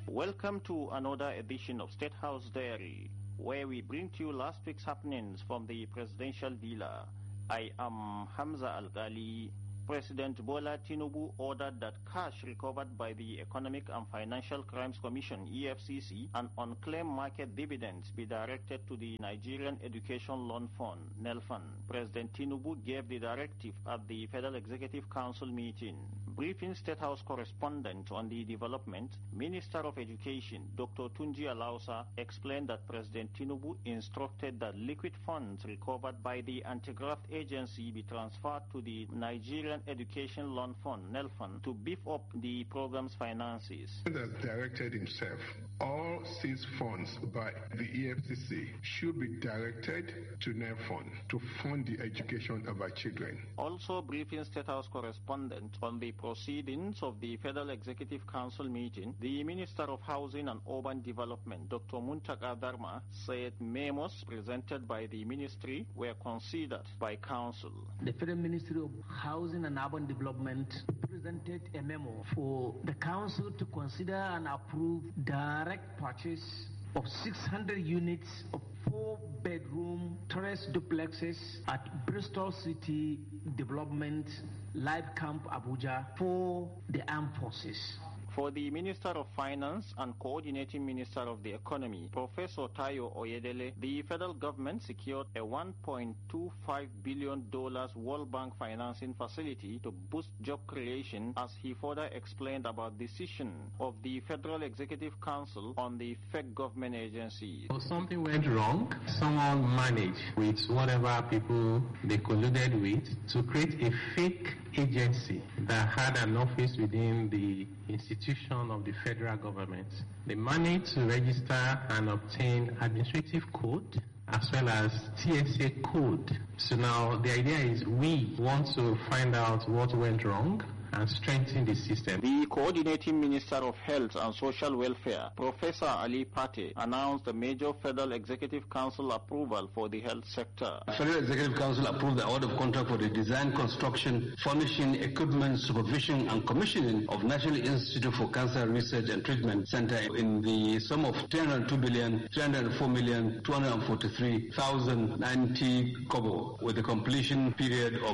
Welcome to another edition of State House Diary, where we bring to you last week's happenings from the presidential villa. I am Hamza Al-Ghali. President Bola Tinubu ordered that cash recovered by the Economic and Financial Crimes Commission, EFCC, and unclaimed market dividends be directed to the Nigerian Education Loan Fund, NELFund. President Tinubu gave the directive at the Federal Executive Council meeting. Briefing State House correspondent on the development, Minister of Education, Dr. Tunji Alausa, explained that President Tinubu instructed that liquid funds recovered by the anti-graft agency be transferred to the Nigerian Education Loan Fund, NELFund, to beef up the program's finances. He directed himself. All seized funds by the EFCC should be directed to NELFund to fund the education of our children. Also briefing State House correspondent on the proceedings of the Federal Executive Council meeting, the Minister of Housing and Urban Development, Dr. Muntaka Dharma, said memos presented by the ministry were considered by Council. The Federal Ministry of Housing and Urban Development presented a memo for the Council to consider and approve direct purchase of 600 units of 4-bedroom terrace duplexes at Bristol City Development Live Camp Abuja for the armed forces. For the Minister of Finance and Coordinating Minister of the Economy, Professor Tayo Oyedele, the federal government secured a $1.25 billion World Bank financing facility to boost job creation, as he further explained about the decision of the Federal Executive Council on the fake government agencies. Something went wrong. Someone managed with whatever people they colluded with to create a fake agency that had an office within the institution of the federal government. They managed to register and obtain administrative code as well as TSA code. So now the idea is we want to find out what went wrong and strengthen the system. The Coordinating Minister of Health and Social Welfare, Professor Ali Pate, announced a major Federal Executive Council approval for the health sector. The Federal Executive Council approved the award of contract for the design, construction, furnishing, equipment, supervision and commissioning of National Institute for Cancer Research and Treatment Center in the sum of 302,304,243,090 kobo with a completion period of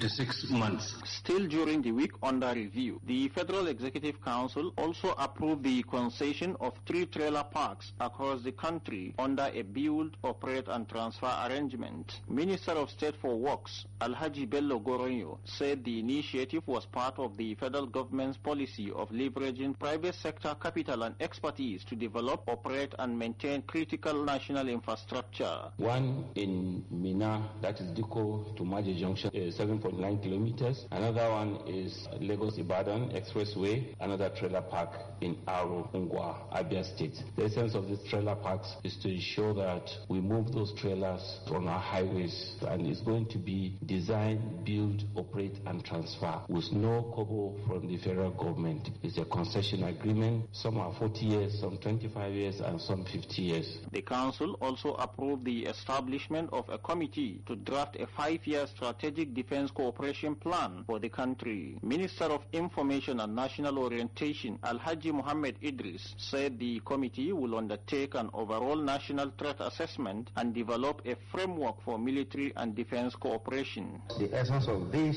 36 months. Still during the week under review, the Federal Executive Council also approved the concession of 3 trailer parks across the country under a build, operate and transfer arrangement. Minister of State for Works, Alhaji Bello Goronyo, said the initiative was part of the federal government's policy of leveraging private sector capital and expertise to develop, operate and maintain critical national infrastructure. One in Mina, that is Diko to Maje Junction, 7.9 kilometers. Another one is Lagos-Ibadan Expressway, another trailer park in Aro, Ungwa, Abia State. The essence of these trailer parks is to ensure that we move those trailers on our highways, and it's going to be design, build, operate and transfer with no kobo from the federal government. It's a concession agreement. Some are 40 years, some 25 years and some 50 years. The Council also approved the establishment of a committee to draft a 5-year strategic defense cooperation plan for the country. Minister of Information and National Orientation, Alhaji Muhammad Idris, said the committee will undertake an overall national threat assessment and develop a framework for military and defense cooperation. The essence of this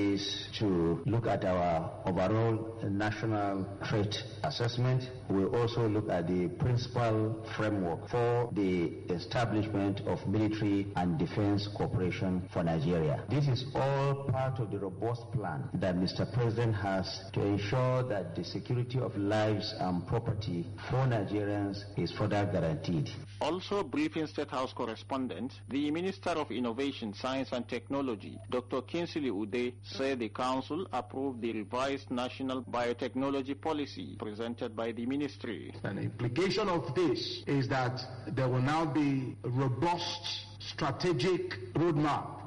is to look at our overall national threat assessment. We also look at the principal framework for the establishment of military and defense cooperation for Nigeria. This is all part of the robust plan that Mr. President has to ensure that the security of lives and property for Nigerians is further guaranteed. Also briefing State House correspondent, the Minister of Innovation, Science and Technology, Dr. Kinsley Ude, said the Council approved the revised National Biotechnology Policy presented by the Ministry. An implication of this is that there will now be a robust strategic roadmap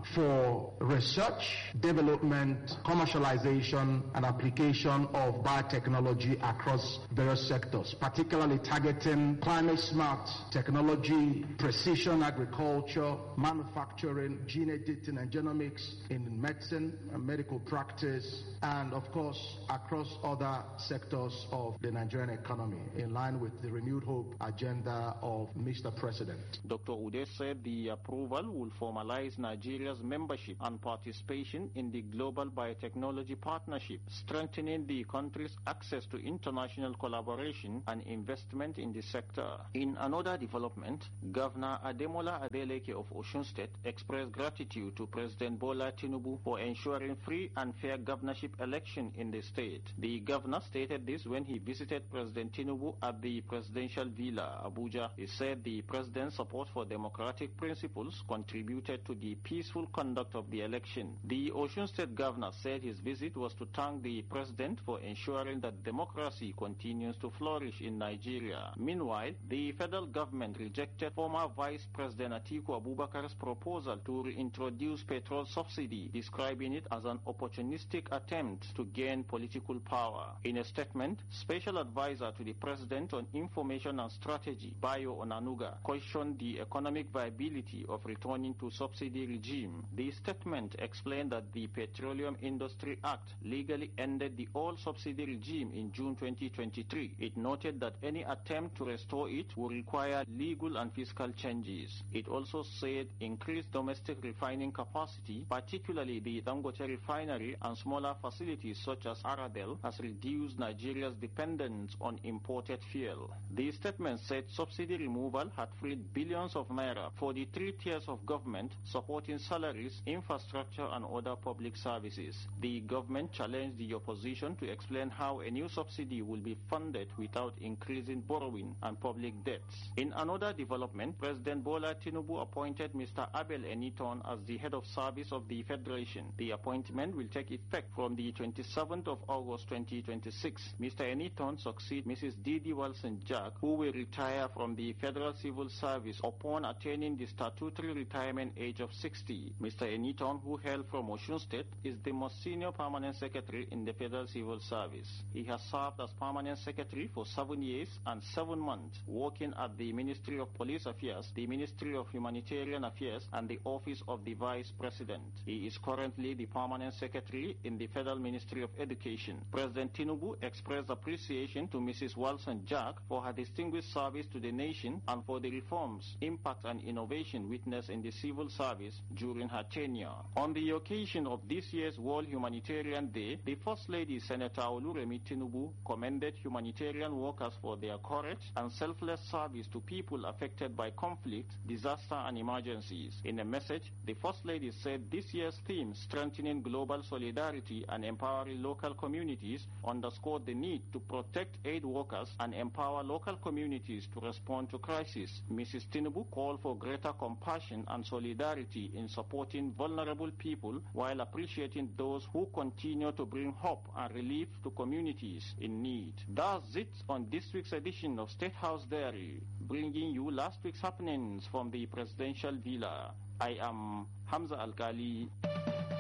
for research, development, commercialization, and application of biotechnology across various sectors, particularly targeting climate-smart technology, precision agriculture, manufacturing, gene editing and genomics in medicine and medical practice, and of course across other sectors of the Nigerian economy, in line with the renewed hope agenda of Mr. President. Dr. Ude said the approval will formalize Nigeria's membership and participation in the Global Biotechnology Partnership, strengthening the country's access to international collaboration and investment in the sector. In another development, Governor Ademola Adeleke of Osun State expressed gratitude to President Bola Tinubu for ensuring free and fair governorship election in the state. The governor stated this when he visited President Tinubu at the presidential villa, Abuja. He said the president's support for democratic principles contributed to the peaceful conduct of the election. The Osun State governor said his visit was to thank the president for ensuring that democracy continues to flourish in Nigeria. Meanwhile, the federal government rejected former Vice President Atiku Abubakar's proposal to reintroduce petrol subsidy, describing it as an opportunistic attempt to gain political power. In a statement, Special Advisor to the President on Information and Strategy, Bayo Onanuga, questioned the economic viability of returning to subsidy regime. The statement explained that the Petroleum Industry Act legally ended the old subsidy regime in June 2023. It noted that any attempt to restore it would require legal and fiscal changes. It also said increased domestic refining capacity, particularly the Dangote refinery and smaller facilities such as Aradel, has reduced Nigeria's dependence on imported fuel. The statement said subsidy removal had freed billions of naira for the 3 tiers of government supporting salaries, infrastructure and other public services. The government challenged the opposition to explain how a new subsidy will be funded without increasing borrowing and public debts. In another development, President Bola Tinubu appointed Mr. Abel Eniton as the head of service of the Federation. The appointment will take effect from the 27th of August 2026. Mr. Eniton succeeds Mrs. Didi Walson-Jack, who will retire from the Federal Civil Service upon attaining the statutory retirement age of 60. Mr. Eniton, who hailed from Osun State, is the most senior permanent secretary in the Federal Civil Service. He has served as permanent secretary for 7 years and 7 months, working at the Ministry of Police Affairs, the Ministry of Humanitarian Affairs, and the Office of the Vice President. He is currently the permanent secretary in the Federal Ministry of Education. President Tinubu expressed appreciation to Mrs. Walson-Jack for her distinguished service to the nation and for the reforms, impact and innovation witnessed in the civil service during her tenure. On the occasion of this year's World Humanitarian Day, the First Lady Senator Oluremi Tinubu commended humanitarian workers for their courage and selfless service to people affected by conflict, disaster and emergencies. In a message, the First Lady said this year's theme, strengthening global solidarity and empowering local communities, underscored the need to protect aid workers and empower local communities to respond to crisis. Mrs. Tinubu called for greater compassion and solidarity in supporting vulnerable people while appreciating those who continue to bring hope and relief to communities in need. That's it on this week's edition of State House Diary, bringing you last week's happenings from the presidential villa. I am Hamza Alkali.